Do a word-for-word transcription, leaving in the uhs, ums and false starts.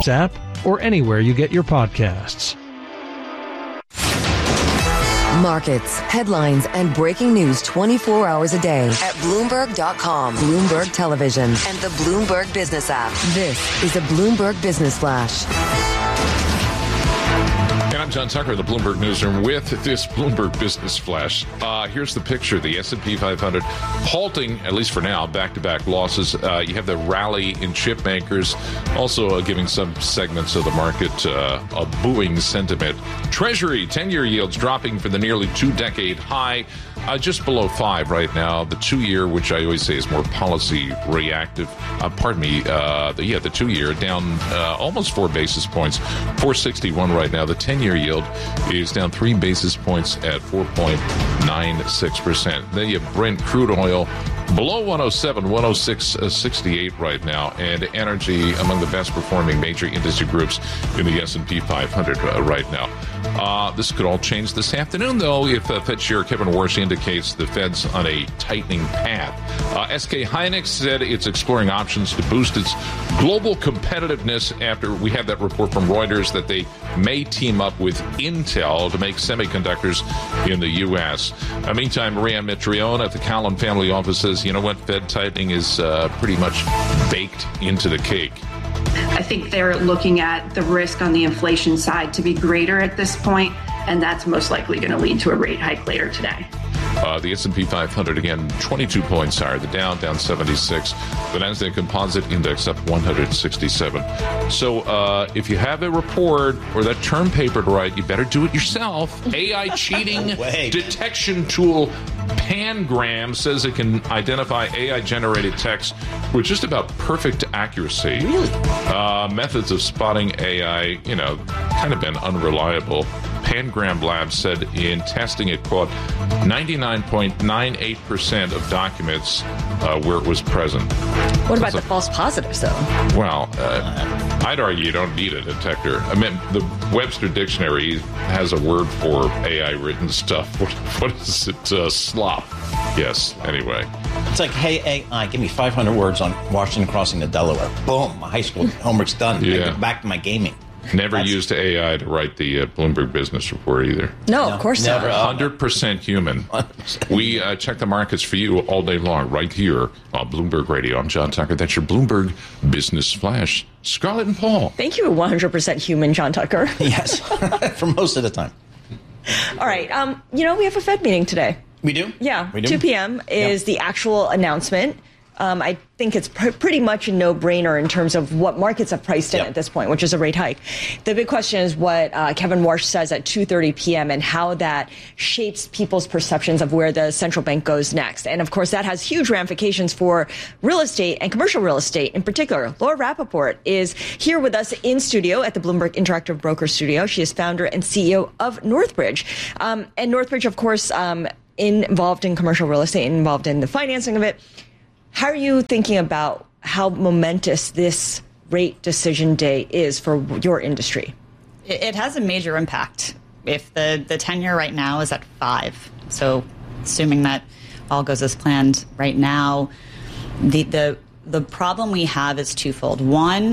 app or anywhere you get your podcasts. Markets, headlines, and breaking news twenty-four hours a day at Bloomberg dot com, Bloomberg Television, and the Bloomberg Business app. This is a Bloomberg Business Flash. And I'm John Tucker, the Bloomberg Newsroom, with this Bloomberg Business Flash. Uh, here's the picture. The S and P five hundred halting, at least for now, back-to-back losses. Uh, you have the rally in chip makers, also uh, giving some segments of the market uh, a booing sentiment. Treasury ten-year yields dropping for the nearly two-decade high, uh, just below five right now. The two-year, which I always say is more policy reactive, uh, pardon me, uh, the, yeah, the two-year down uh, almost four basis points, four sixty-one right now. The ten-year yield is down three basis points at four point nine six percent. Then you have Brent crude oil below one oh seven, one oh six sixty-eight right now, and energy among the best performing major industry groups in the S and P five hundred uh, right now. Uh, this could all change this afternoon, though, if uh, Fed Chair Kevin Warsh indicates the Fed's on a tightening path. Uh, S K Hynix said it's exploring options to boost its global competitiveness after we had that report from Reuters that they may team up with Intel to make semiconductors in the U S. Uh, meantime, Maria Mitrione at the Cowen family office says, you know what, Fed tightening is uh, pretty much baked into the cake. I think they're looking at the risk on the inflation side to be greater at this point, and that's most likely going to lead to a rate hike later today. Uh, the S and P five hundred, again, twenty-two points higher. The Dow down seventy-six. The Nasdaq Composite Index up one hundred sixty-seven. So uh, if you have a report or that term paper to write, you better do it yourself. A I cheating detection tool Pangram says it can identify A I-generated text with just about perfect accuracy. Really? Uh, methods of spotting A I, you know, kind of been unreliable. Pangram Labs said in testing it caught ninety-nine point nine eight percent of documents uh, where it was present. What about so, the false positives, though? Well, uh, I'd argue you don't need a detector. I mean, the Webster Dictionary has a word for A I-written stuff. What, what is it? Uh, slop. Yes, anyway. It's like, hey, A I, give me five hundred words on Washington crossing the Delaware. Boom, my high school homework's done. Yeah. I get back to my gaming. Never That's, used A I to write the uh, Bloomberg Business Report either. No, no of course never, not. uh, one hundred percent human. one hundred percent. We uh, check the markets for you all day long right here on Bloomberg Radio. I'm John Tucker. That's your Bloomberg Business Flash. Scarlett and Paul. Thank you, one hundred percent human, John Tucker. Yes, for most of the time. All right. Um, you know, we have a Fed meeting today. We do? Yeah. We do? two p.m. is Yep. the actual announcement. Um, I think it's pr- pretty much a no-brainer in terms of what markets have priced in Yep. at this point, which is a rate hike. The big question is what uh, Kevin Warsh says at two thirty p.m. and how that shapes people's perceptions of where the central bank goes next. And, of course, that has huge ramifications for real estate and commercial real estate in particular. Laura Rappaport is here with us in studio at the Bloomberg Interactive Broker Studio. She is founder and C E O of Northbridge. Um, and Northbridge, of course, um, involved in commercial real estate, involved in the financing of it. How are you thinking about how momentous this rate decision day is for your industry? It has a major impact. If the, the ten-year right now is at five, so assuming that all goes as planned right now, the, the, the problem we have is twofold. One,